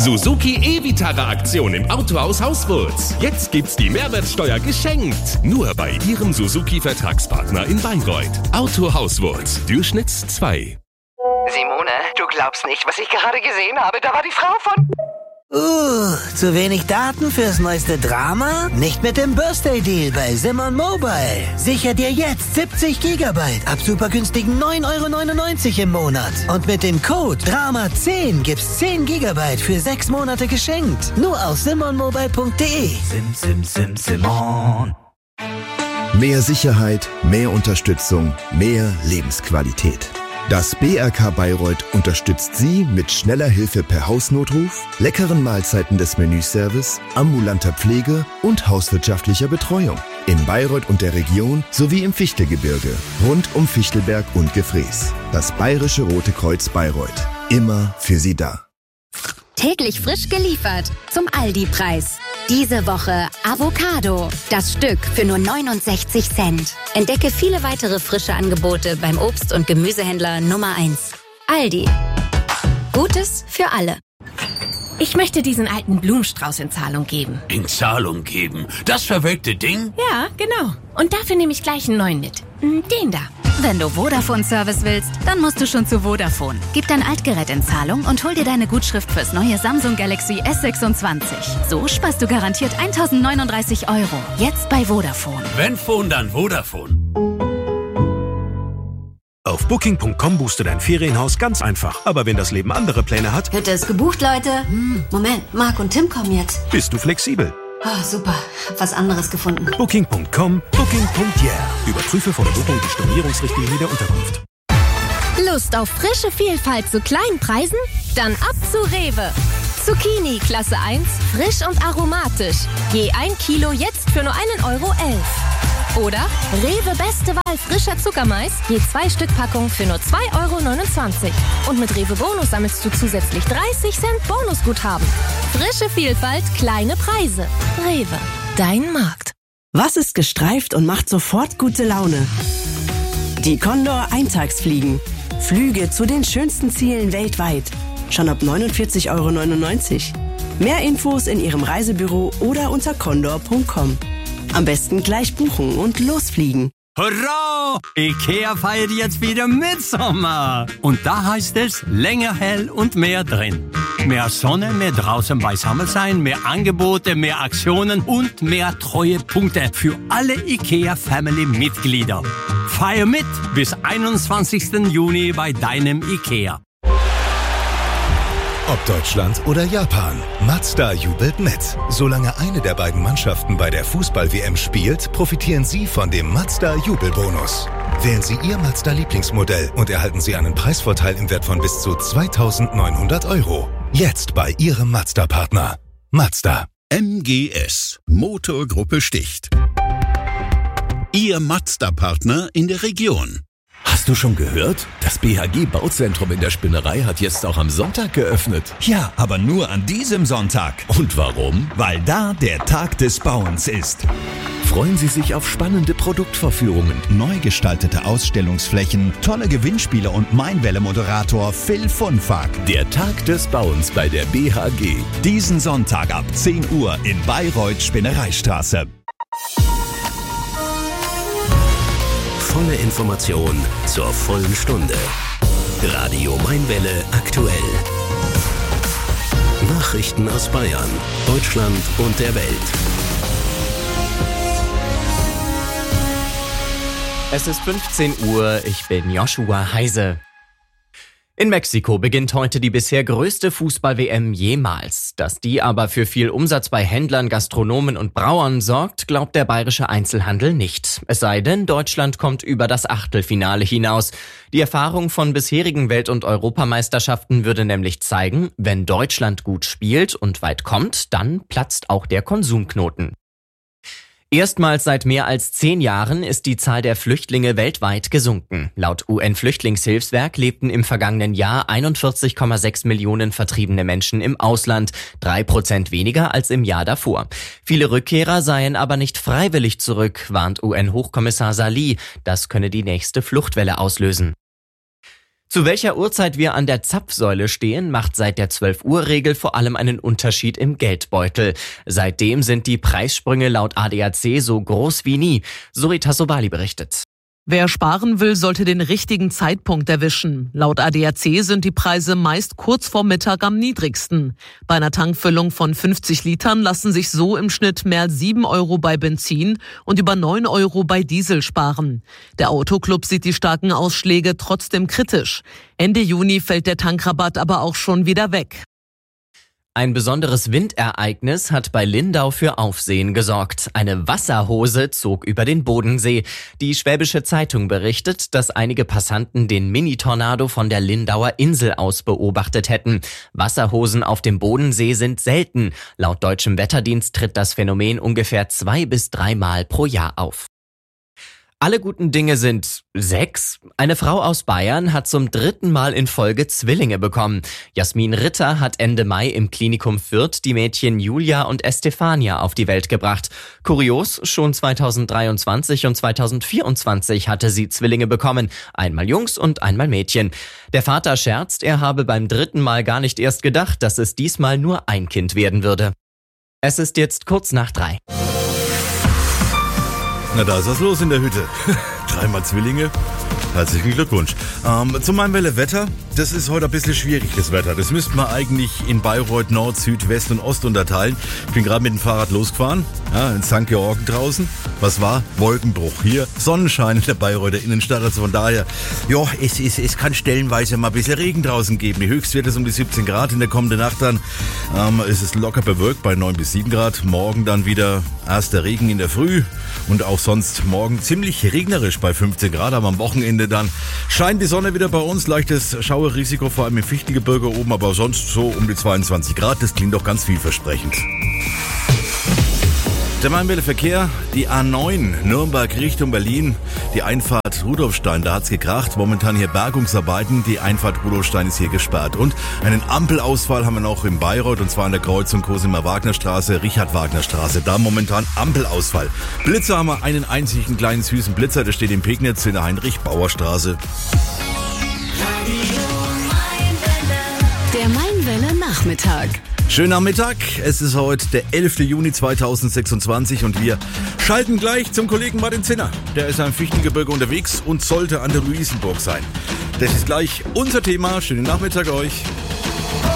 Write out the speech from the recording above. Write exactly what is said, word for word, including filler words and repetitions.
Suzuki E-Vitara-Aktion im Autohaus Hauswurz. Jetzt gibt's die Mehrwertsteuer geschenkt. Nur bei Ihrem Suzuki-Vertragspartner in Bayreuth. Autohaus Wurz, Durchschnitts zwei. Simone, du glaubst nicht, was ich gerade gesehen habe. Da war die Frau von... Uh, zu wenig Daten fürs neueste Drama? Nicht mit dem Birthday-Deal bei Simon Mobile. Sicher dir jetzt siebzig Gigabyte ab super günstigen neun Euro neunundneunzig im Monat. Und mit dem Code Drama zehn gibt's zehn Gigabyte für sechs Monate geschenkt. Nur auf simon mobile punkt de. Sim, sim, sim, Simon. Mehr Sicherheit, mehr Unterstützung, mehr Lebensqualität. Das B R K Bayreuth unterstützt Sie mit schneller Hilfe per Hausnotruf, leckeren Mahlzeiten des Menüservice, ambulanter Pflege und hauswirtschaftlicher Betreuung. In Bayreuth und der Region sowie im Fichtelgebirge, rund um Fichtelberg und Gefrees. Das Bayerische Rote Kreuz Bayreuth. Immer für Sie da. Täglich frisch geliefert zum Aldi-Preis. Diese Woche Avocado. Das Stück für nur neunundsechzig Cent. Entdecke viele weitere frische Angebote beim Obst- und Gemüsehändler Nummer eins. Aldi. Gutes für alle. Ich möchte diesen alten Blumenstrauß in Zahlung geben. In Zahlung geben? Das verwelkte Ding? Ja, genau. Und dafür nehme ich gleich einen neuen mit. Den da. Wenn du Vodafone-Service willst, dann musst du schon zu Vodafone. Gib dein Altgerät in Zahlung und hol dir deine Gutschrift fürs neue Samsung Galaxy S sechsundzwanzig. So sparst du garantiert eintausendneununddreißig Euro. Jetzt bei Vodafone. Wenn Phone, dann Vodafone. Auf booking punkt com buchst du dein Ferienhaus ganz einfach. Aber wenn das Leben andere Pläne hat... Hütte ist gebucht, Leute. Hm, Moment, Marc und Tim kommen jetzt. Bist du flexibel? Oh, super. Hab was anderes gefunden. booking punkt com, booking punkt yeah. Überprüfe vor der Buchung die Stornierungsrichtlinie der Unterkunft. Lust auf frische Vielfalt zu kleinen Preisen? Dann ab zu Rewe. Zucchini Klasse eins, frisch und aromatisch. Je ein Kilo jetzt für nur einen Euro elf. Oder Rewe beste Wahl frischer Zuckermais, je zwei Stück Packung für nur zwei Euro neunundzwanzig. Und mit Rewe Bonus sammelst du zusätzlich dreißig Cent Bonusguthaben. Frische Vielfalt, kleine Preise. Rewe, dein Markt. Was ist gestreift und macht sofort gute Laune? Die Condor Eintagsfliegen. Flüge zu den schönsten Zielen weltweit. Schon ab neunundvierzig Euro neunundneunzig. Mehr Infos in Ihrem Reisebüro oder unter condor punkt com. Am besten gleich buchen und losfliegen. Hurra! IKEA feiert jetzt wieder Mitsommer. Und da heißt es länger hell und mehr drin. Mehr Sonne, mehr draußen beisammen sein, mehr Angebote, mehr Aktionen und mehr Treuepunkte für alle IKEA-Family-Mitglieder. Feier mit bis einundzwanzigsten Juni bei deinem IKEA. Ob Deutschland oder Japan, Mazda jubelt mit. Solange eine der beiden Mannschaften bei der Fußball-W M spielt, profitieren Sie von dem Mazda-Jubelbonus. Wählen Sie Ihr Mazda-Lieblingsmodell und erhalten Sie einen Preisvorteil im Wert von bis zu zweitausendneunhundert Euro. Jetzt bei Ihrem Mazda-Partner. Mazda. M G S. Motorgruppe Sticht. Ihr Mazda-Partner in der Region. Hast du schon gehört? Das B H G-Bauzentrum in der Spinnerei hat jetzt auch am Sonntag geöffnet. Ja, aber nur an diesem Sonntag. Und warum? Weil da der Tag des Bauens ist. Freuen Sie sich auf spannende Produktvorführungen, neu gestaltete Ausstellungsflächen, tolle Gewinnspiele und Mainwelle-Moderator Phil Funfag. Der Tag des Bauens bei der B H G. Diesen Sonntag ab zehn Uhr in Bayreuth Spinnereistraße. Volle Information zur vollen Stunde. Radio Mainwelle aktuell. Nachrichten aus Bayern, Deutschland und der Welt. Es ist fünfzehn Uhr, ich bin Joshua Heise. In Mexiko beginnt heute die bisher größte Fußball-W M jemals. Dass die aber für viel Umsatz bei Händlern, Gastronomen und Brauern sorgt, glaubt der bayerische Einzelhandel nicht. Es sei denn, Deutschland kommt über das Achtelfinale hinaus. Die Erfahrung von bisherigen Welt- und Europameisterschaften würde nämlich zeigen, wenn Deutschland gut spielt und weit kommt, dann platzt auch der Konsumknoten. Erstmals seit mehr als zehn Jahren ist die Zahl der Flüchtlinge weltweit gesunken. Laut U N-Flüchtlingshilfswerk lebten im vergangenen Jahr einundvierzig Komma sechs Millionen vertriebene Menschen im Ausland, drei Prozent weniger als im Jahr davor. Viele Rückkehrer seien aber nicht freiwillig zurück, warnt U N-Hochkommissar Salih. Das könne die nächste Fluchtwelle auslösen. Zu welcher Uhrzeit wir an der Zapfsäule stehen, macht seit der zwölf-Uhr-Regel vor allem einen Unterschied im Geldbeutel. Seitdem sind die Preissprünge laut A D A C so groß wie nie. Suri Tassovali berichtet. Wer sparen will, sollte den richtigen Zeitpunkt erwischen. Laut A D A C sind die Preise meist kurz vor Mittag am niedrigsten. Bei einer Tankfüllung von fünfzig Litern lassen sich so im Schnitt mehr als sieben Euro bei Benzin und über neun Euro bei Diesel sparen. Der Autoclub sieht die starken Ausschläge trotzdem kritisch. Ende Juni fällt der Tankrabatt aber auch schon wieder weg. Ein besonderes Windereignis hat bei Lindau für Aufsehen gesorgt. Eine Wasserhose zog über den Bodensee. Die Schwäbische Zeitung berichtet, dass einige Passanten den Mini-Tornado von der Lindauer Insel aus beobachtet hätten. Wasserhosen auf dem Bodensee sind selten. Laut deutschem Wetterdienst tritt das Phänomen ungefähr zwei bis dreimal pro Jahr auf. Alle guten Dinge sind sechs. Eine Frau aus Bayern hat zum dritten Mal in Folge Zwillinge bekommen. Jasmin Ritter hat Ende Mai im Klinikum Fürth die Mädchen Julia und Estefania auf die Welt gebracht. Kurios, schon zweitausenddreiundzwanzig und zweitausendvierundzwanzig hatte sie Zwillinge bekommen. Einmal Jungs und einmal Mädchen. Der Vater scherzt, er habe beim dritten Mal gar nicht erst gedacht, dass es diesmal nur ein Kind werden würde. Es ist jetzt kurz nach drei. Na, da ist was los in der Hütte. Dreimal Zwillinge. Herzlichen Glückwunsch. Ähm, zu meinem Wetter. Das ist heute ein bisschen schwierig, das Wetter. Das müsste man eigentlich in Bayreuth Nord, Süd, West und Ost unterteilen. Ich bin gerade mit dem Fahrrad losgefahren, ja, in Sankt Georgen draußen. Was war? Wolkenbruch. Hier Sonnenschein in der Bayreuther Innenstadt. Also von daher, ja, es, es, es kann stellenweise mal ein bisschen Regen draußen geben. Die Höchstwerte ist um die siebzehn Grad. In der kommenden Nacht dann ähm, ist es locker bewölkt bei neun bis sieben Grad. Morgen dann wieder erster Regen in der Früh. Und auch sonst morgen ziemlich regnerisch bei fünfzehn Grad. Aber am Wochenende dann scheint die Sonne wieder bei uns. Leichtes Schauerrisiko, vor allem im Fichtelgebirge oben, aber sonst so um die zweiundzwanzig Grad. Das klingt doch ganz vielversprechend. Der Main-Welle-Verkehr, die A neun, Nürnberg Richtung Berlin, die Einfahrt Rudolfstein, da hat's gekracht. Momentan hier Bergungsarbeiten, die Einfahrt Rudolfstein ist hier gesperrt. Und einen Ampelausfall haben wir noch in Bayreuth, und zwar an der Kreuzung Cosimer-Wagner-Straße, Richard-Wagner-Straße. Da momentan Ampelausfall. Blitzer haben wir einen einzigen kleinen süßen Blitzer, der steht in Pegnitz in der Heinrich-Bauer-Straße. Der Main-Welle-Nachmittag. Schönen Nachmittag, es ist heute der elfter Juni zweitausendsechsundzwanzig und wir schalten gleich zum Kollegen Martin Zinner. Der ist am Fichtelgebirge unterwegs und sollte an der Luisenburg sein. Das ist gleich unser Thema. Schönen Nachmittag euch.